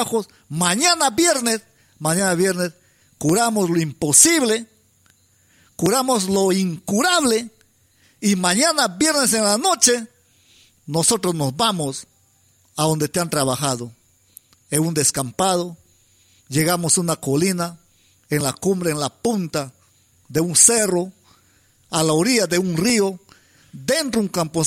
trabajos. Mañana viernes, curamos lo imposible, curamos lo incurable, y mañana viernes en la noche, nosotros nos vamos a donde te han trabajado, en un descampado. Llegamos a una colina, en la cumbre, en la punta de un cerro, a la orilla de un río, dentro de un campo.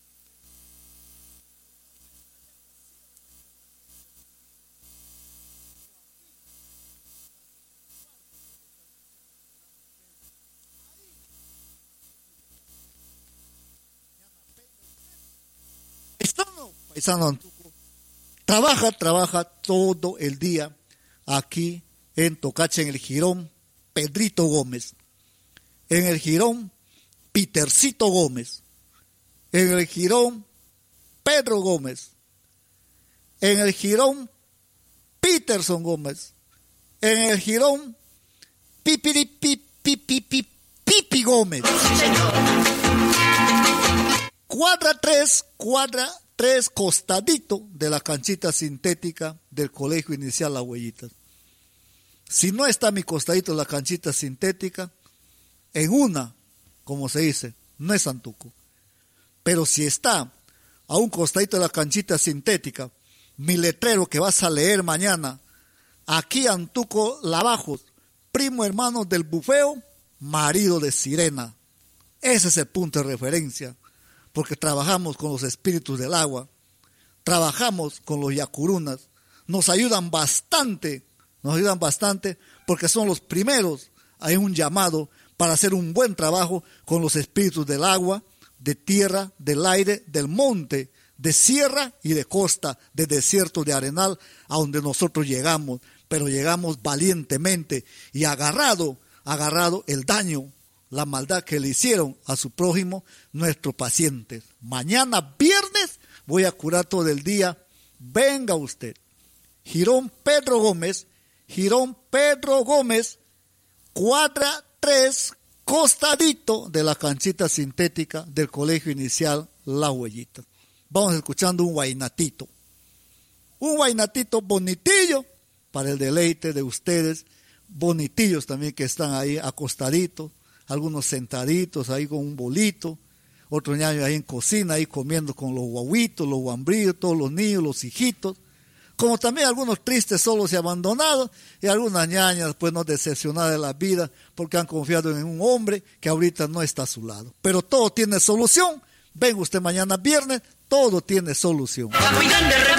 Paisano Antuco, trabaja todo el día aquí en Tocache, en el jirón Pedrito Gómez, en el jirón Petercito Gómez, en el jirón Pedro Gómez, en el jirón Peterson Gómez, en el jirón Pipi Gómez. Cuadra 3, costadito de la canchita sintética del Colegio Inicial Las Huellitas. Si no está mi costadito la canchita sintética, en una, como se dice, no es Antuco. Pero si está a un costadito de la canchita sintética, mi letrero que vas a leer mañana, aquí Antuco Lavajos, primo hermano del bufeo, marido de Sirena. Ese es el punto de referencia, porque trabajamos con los espíritus del agua, trabajamos con los yacurunas, nos ayudan bastante, porque son los primeros. Hay un llamado para hacer un buen trabajo con los espíritus del agua, de tierra, del aire, del monte, de sierra y de costa, de desierto, de arenal, a donde nosotros llegamos, pero llegamos valientemente y agarrado el daño, la maldad que le hicieron a su prójimo nuestros pacientes. Mañana viernes voy a curar todo el día. Venga usted. Jirón Pedro Gómez, cuadra 3, costadito de la canchita sintética del Colegio Inicial Las Huellitas. Vamos escuchando un guainatito bonitillo para el deleite de ustedes, bonitillos también que están ahí acostaditos, algunos sentaditos ahí con un bolito, otros ñaños ahí en cocina, ahí comiendo con los guaguitos, los guambrillos, todos los niños, los hijitos, como también algunos tristes, solos y abandonados, y algunas ñañas pues no decepcionadas de la vida, porque han confiado en un hombre que ahorita no está a su lado. Pero todo tiene solución. Venga usted mañana viernes, todo tiene solución.